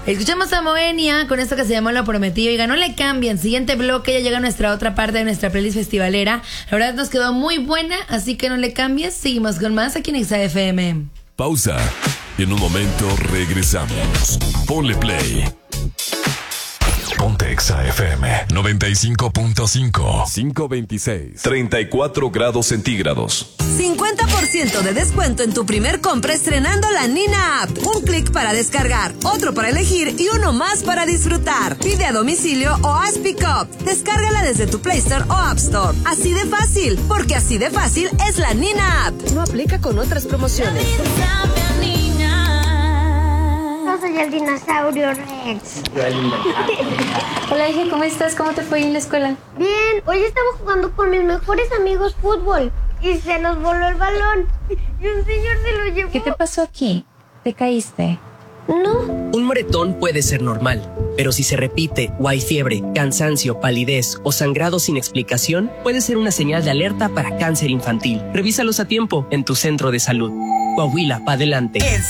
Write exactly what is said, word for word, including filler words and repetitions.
Escuchamos a Moenia con esto que se llamó Lo Prometido. Y no le cambien. Siguiente bloque, ya llega nuestra otra parte de nuestra playlist festivalera. La verdad nos quedó muy buena, así que no le cambies. Seguimos con más aquí en Exa F M. Pausa. Y en un momento regresamos. Ponle play. Ponte Exa F M noventa y cinco punto cinco. quinientos veintiséis. treinta y cuatro grados centígrados. cincuenta por ciento de descuento en tu primer compra estrenando la Nina App. Un clic para descargar, otro para elegir y uno más para disfrutar. Pide a domicilio o haz pick up. Descárgala desde tu Play Store o App Store. Así de fácil, porque así de fácil es la Nina App. No aplica con otras promociones. Yo soy el dinosaurio Rex. Hola, hija, ¿cómo estás? ¿Cómo te fue en la escuela? Bien, hoy estaba jugando con mis mejores amigos fútbol y se nos voló el balón y un señor se lo llevó. ¿Qué te pasó aquí? ¿Te caíste? No. Un moretón puede ser normal, pero si se repite o hay fiebre, cansancio, palidez o sangrado sin explicación, puede ser una señal de alerta para cáncer infantil. Revísalos a tiempo en tu centro de salud. Coahuila, pa' adelante. En